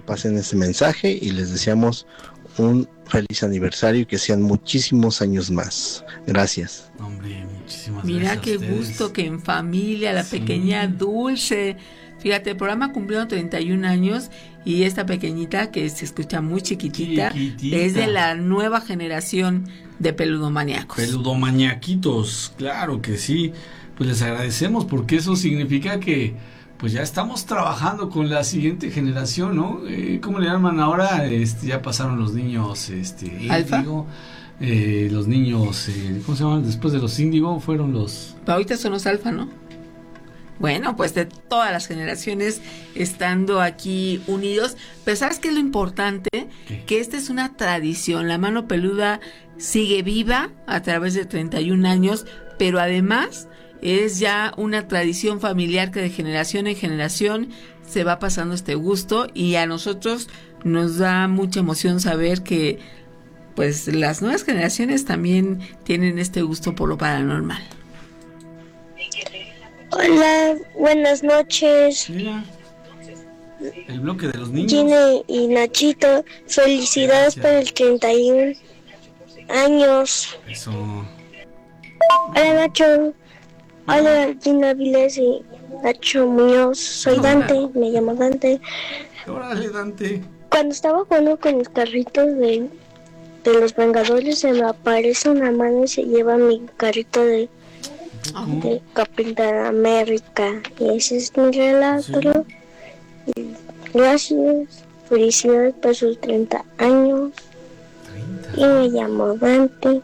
pasen ese mensaje y les deseamos un feliz aniversario y que sean muchísimos años más. Gracias. Hombre, muchísimas Mira gracias. qué gusto que en familia, la pequeña Dulce. Fíjate, el programa cumplió 31 años y esta pequeñita que se escucha muy chiquitita es de la nueva generación de peludomaniacos. Peludomaniaquitos, claro que sí. Pues les agradecemos porque eso significa que pues ya estamos trabajando con la siguiente generación, ¿no? ¿Cómo le llaman ahora? Ya pasaron los niños, ¿Alfa? índigo, los niños, ¿cómo se llaman? Después de los índigo fueron los... Pero ahorita son los alfa, ¿no? Bueno, pues de todas las generaciones estando aquí unidos. Pero ¿sabes qué es lo importante? ¿Qué? Que esta es una tradición. La mano peluda sigue viva a través de 31 años, pero además es ya una tradición familiar que de generación en generación se va pasando este gusto, y a nosotros nos da mucha emoción saber que pues las nuevas generaciones también tienen este gusto por lo paranormal. Hola, buenas noches. Mira, el bloque de los niños. Gina y Nachito, felicidades Gracias. por el 31 años. Eso. Hola Nacho, hola Gina Viles y Nacho Muñoz. Soy Hola. Dante, me llamo Dante. Órale, Dante. Cuando estaba jugando con los carritos de los Vengadores, se me aparece una mano y se lleva mi carrito de Capitán América. Y ese es mi relato. Sí. Gracias, felicidades por sus 30 años. 30. Y me llamo Dante.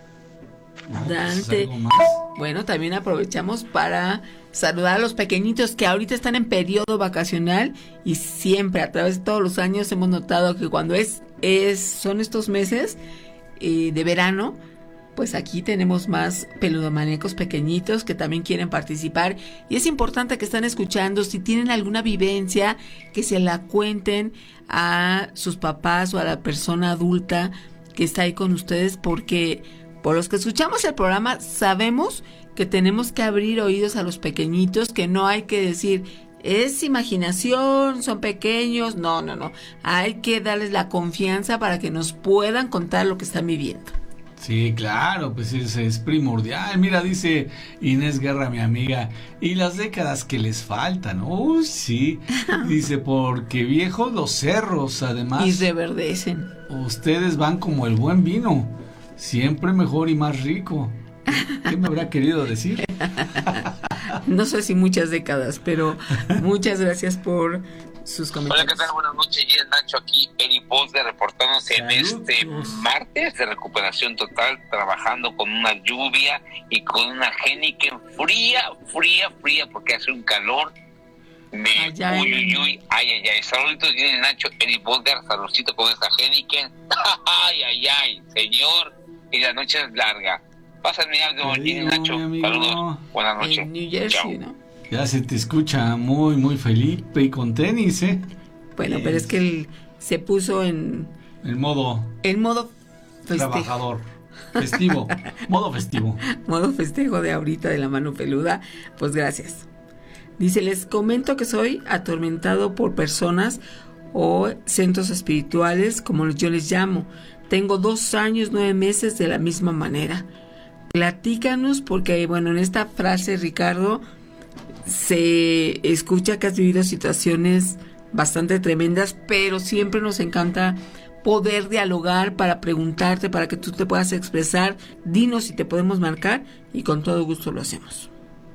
Dante. ¿Algo más? Bueno, también aprovechamos para saludar a los pequeñitos que ahorita están en periodo vacacional, y siempre a través de todos los años hemos notado que cuando son estos meses de verano, pues aquí tenemos más peludomaníacos pequeñitos que también quieren participar, y es importante que están escuchando. Si tienen alguna vivencia, que se la cuenten a sus papás o a la persona adulta que está ahí con ustedes, porque por los que escuchamos el programa sabemos que tenemos que abrir oídos a los pequeñitos, que no hay que decir es imaginación, son pequeños, no, hay que darles la confianza para que nos puedan contar lo que están viviendo. Sí, claro, pues es primordial. Mira, dice Inés Guerra, mi amiga, y las décadas que les faltan. Uy, sí. Dice, porque viejos los cerros, además. Y reverdecen. Ustedes van como el buen vino, siempre mejor y más rico. ¿Qué me habrá querido decir? No sé si muchas décadas, pero muchas gracias por sus comentarios. Hola, ¿qué tal? Buenas noches, y Nacho aquí, Eri Posde, reportándose en este martes de recuperación total, trabajando con una lluvia y con una Heineken fría, porque hace un calor de uy. Saluditos, y Nacho, Eri Posde, saludcito con esta Heineken. Ay, señor, y la noche es larga. Pásenme algo, Gini, Nacho, saludos, buenas noches. En New Jersey, chao. ¿no? Ya se te escucha muy, muy Felipe y con tenis, ¿eh? Bueno, pero es que él se puso en modo festejo. trabajador, festivo, modo festivo. Modo festejo de ahorita de la mano peluda. Pues gracias. Dice, les comento que soy atormentado por personas o centros espirituales, como yo les llamo. Tengo 2 años, 9 meses de la misma manera. Platícanos, porque bueno, en esta frase, Ricardo, se escucha que has vivido situaciones bastante tremendas, pero siempre nos encanta poder dialogar para preguntarte, para que tú te puedas expresar. Dinos si te podemos marcar y con todo gusto lo hacemos.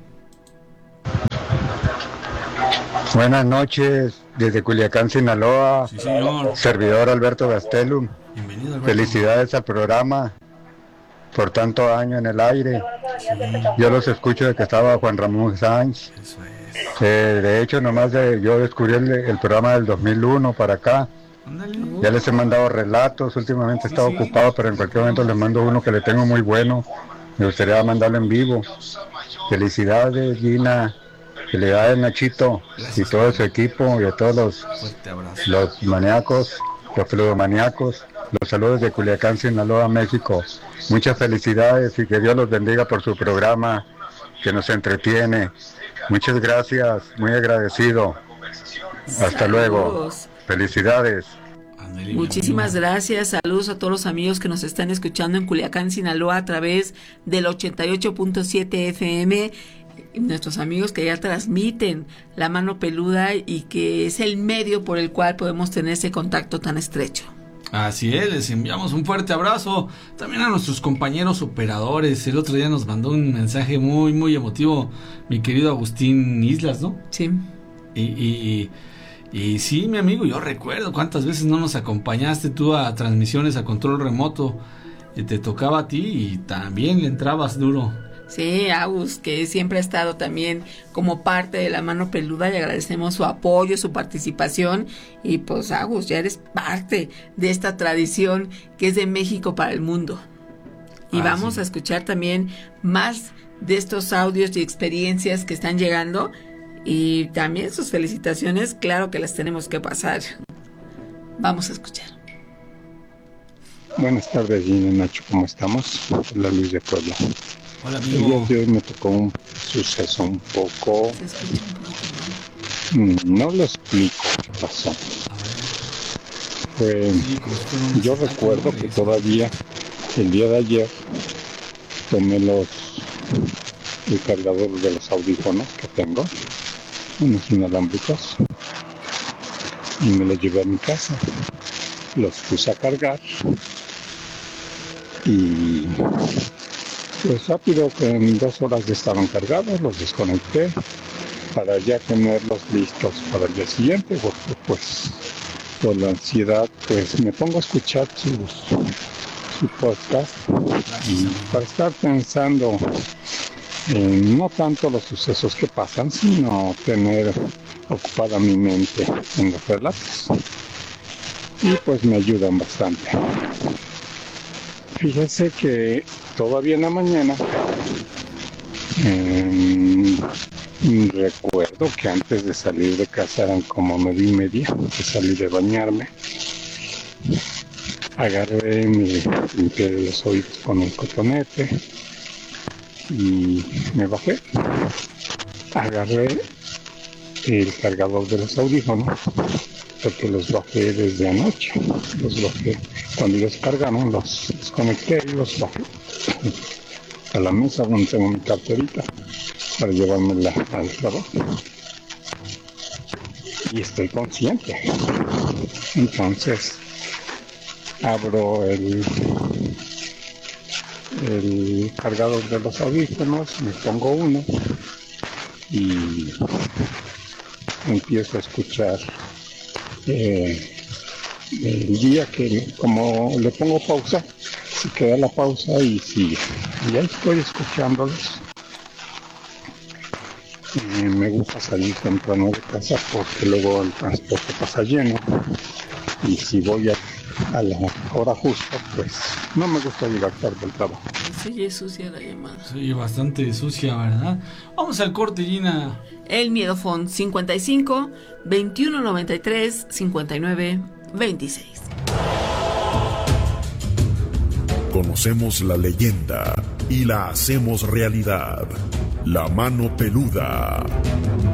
Buenas noches, desde Culiacán, Sinaloa. Sí, señor. Servidor Alberto Gastelum. Bienvenido, Alberto. Felicidades al programa por tanto año en el aire. Sí, Yo los escucho desde que estaba Juan Ramón Sáenz. eso es. De hecho, yo descubrí el programa del 2001 para acá. Ándale. Ya les he mandado relatos, últimamente he estado ocupado, pero en cualquier momento les mando uno que le tengo muy bueno. Me gustaría mandarlo en vivo. Felicidades, Gina. Felicidades, Nachito. Gracias, Y todo su equipo y a todos Fuerte abrazo. los maníacos, los peludomaniacos. Los saludos de Culiacán, Sinaloa, México. Muchas felicidades y que Dios los bendiga por su programa que nos entretiene. Muchas gracias, muy agradecido. Hasta luego. Felicidades. Muchísimas gracias, saludos a todos los amigos que nos están escuchando en Culiacán, Sinaloa, a través del 88.7 FM, nuestros amigos que ya transmiten La Mano Peluda y que es el medio por el cual podemos tener ese contacto tan estrecho. Así es, les enviamos un fuerte abrazo también a nuestros compañeros operadores. El otro día nos mandó un mensaje muy, muy emotivo mi querido Agustín Islas, ¿no? Sí. Y sí, mi amigo, yo recuerdo cuántas veces no nos acompañaste tú a transmisiones a control remoto. Te tocaba a ti y también le entrabas duro. Sí, Agus, que siempre ha estado también como parte de La Mano Peluda, y agradecemos su apoyo, su participación. Y pues, Agus, ya eres parte de esta tradición que es de México para el mundo. Y vamos a escuchar también más de estos audios y experiencias que están llegando. Y también sus felicitaciones, claro que las tenemos que pasar. Vamos a escuchar. Buenas tardes, Gina, Nacho, ¿cómo estamos? La Luis de Puebla. Hola, El día amigo. de hoy me tocó un suceso un poco... No lo explico qué pasó. Yo recuerdo que todavía el día de ayer tomé el cargador de los audífonos que tengo, unos inalámbricos, y me los llevé a mi casa. Los puse a cargar y pues rápido, que en 2 horas ya estaban cargados, los desconecté para ya tenerlos listos para el día siguiente, porque pues por la ansiedad pues me pongo a escuchar su podcast y para estar pensando en no tanto los sucesos que pasan, sino tener ocupada mi mente en los relatos, y pues me ayudan bastante. Fíjense que todavía en la mañana recuerdo que antes de salir de casa eran como 9:30, que salí de bañarme, agarré mi limpié los oídos con un cotonete y me bajé, agarré el cargador de los audífonos, porque los bajé desde anoche, los bajé cuando ellos cargaron, los desconecté y los bajé a la mesa donde tengo mi carterita para llevármela al trabajo, y estoy consciente. Entonces abro el cargador de los audífonos, me pongo uno y empiezo a escuchar el día que como le pongo pausa, se queda la pausa y sigue. Y ahí estoy escuchándolos. Me gusta salir temprano de casa porque luego el transporte pasa lleno, y si voy a la hora justa, pues no me gusta llegar tarde al trabajo. Sí, es sucia la llamada. Sí, bastante sucia, ¿verdad? Vamos al corte, Gina. El Miedofón 55 21 93 59 26. Conocemos la leyenda y la hacemos realidad. La Mano Peluda.